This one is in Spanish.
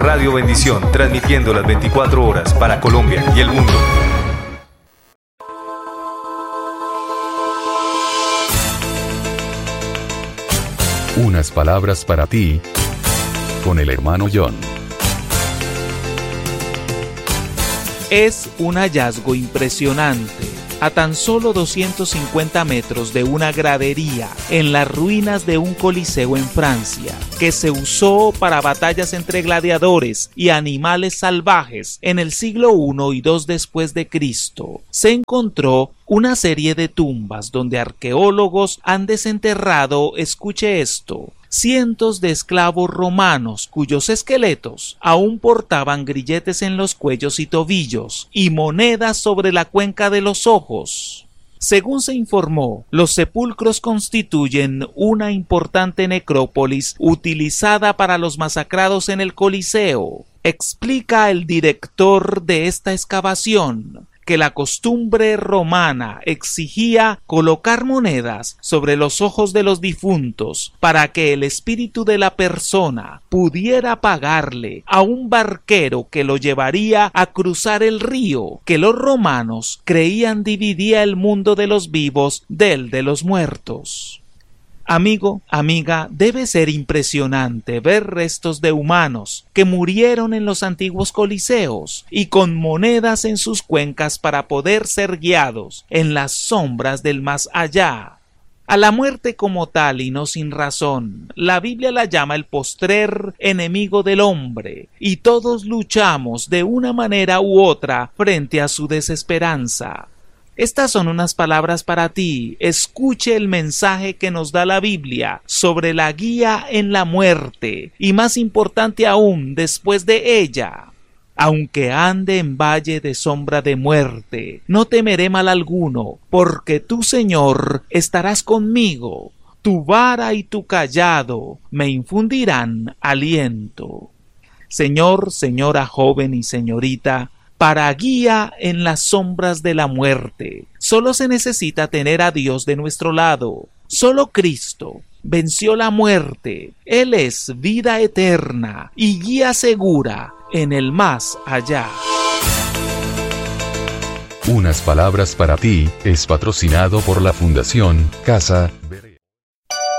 Radio Bendición, transmitiendo las 24 horas para Colombia y el mundo. Unas palabras para ti, con el hermano John. Es un hallazgo impresionante. A tan solo 250 metros de una gradería en las ruinas de un coliseo en Francia, que se usó para batallas entre gladiadores y animales salvajes en el siglo I y II después de Cristo, se encontró una serie de tumbas donde arqueólogos han desenterrado, escuche esto, cientos de esclavos romanos cuyos esqueletos aún portaban grilletes en los cuellos y tobillos y monedas sobre la cuenca de los ojos. Según se informó, los sepulcros constituyen una importante necrópolis utilizada para los masacrados en el Coliseo. Explica el director de esta excavación que la costumbre romana exigía colocar monedas sobre los ojos de los difuntos para que el espíritu de la persona pudiera pagarle a un barquero que lo llevaría a cruzar el río que los romanos creían dividía el mundo de los vivos del de los muertos. Amigo, amiga, debe ser impresionante ver restos de humanos que murieron en los antiguos coliseos y con monedas en sus cuencas para poder ser guiados en las sombras del más allá. A la muerte como tal y no sin razón, la Biblia la llama el postrer enemigo del hombre, y todos luchamos de una manera u otra frente a su desesperanza. Estas son unas palabras para ti. Escuche el mensaje que nos da la Biblia sobre la guía en la muerte y, más importante aún, después de ella. Aunque ande en valle de sombra de muerte, no temeré mal alguno, porque tú, Señor, estarás conmigo. Tu vara y tu cayado me infundirán aliento. Señor, señora joven y señorita, para guía en las sombras de la muerte, solo se necesita tener a Dios de nuestro lado. Solo Cristo venció la muerte. Él es vida eterna y guía segura en el más allá. Unas palabras para ti es patrocinado por la Fundación Casa